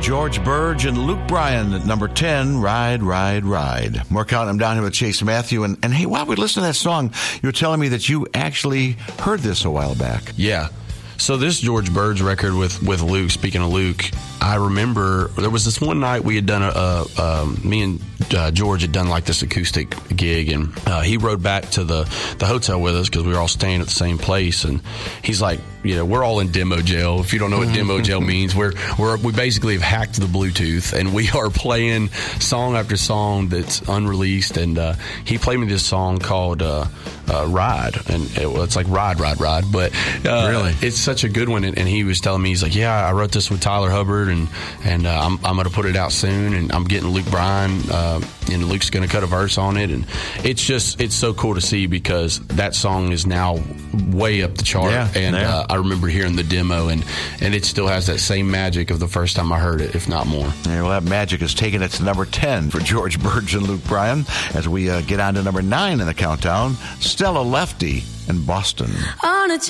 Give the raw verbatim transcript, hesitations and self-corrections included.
George Burge and Luke Bryan at number ten, Ride, Ride, Ride. More counting them down here with Chase Matthew. And, and hey, while we listen to that song, you were telling me that you actually heard this a while back. Yeah. So this George Burge record with, with Luke, speaking of Luke, I remember there was this one night we had done a, a um, me and uh, George had done like this acoustic gig, and uh, he rode back to the, the hotel with us because we were all staying at the same place, and he's like, you know, we're all in demo jail. If you don't know what demo jail means, we're we're we basically have hacked the Bluetooth, and we are playing song after song that's unreleased. And uh, he played me this song called uh, uh, "Ride," and it, well, it's like "Ride, Ride, Ride," but uh, really, it's such a good one. And, and he was telling me, he's like, "Yeah, I wrote this with Tyler Hubbard, and and uh, I'm I'm going to put it out soon, and I'm getting Luke Bryan, uh, and Luke's going to cut a verse on it." And it's just it's so cool to see because that song is now way up the chart, yeah, and. Yeah. Uh, I remember hearing the demo, and, and it still has that same magic of the first time I heard it, if not more. Yeah, well, that magic has taken it to number ten for George Burge and Luke Bryan. As we uh, get on to number nine in the countdown, Stella Lefty and Boston. On a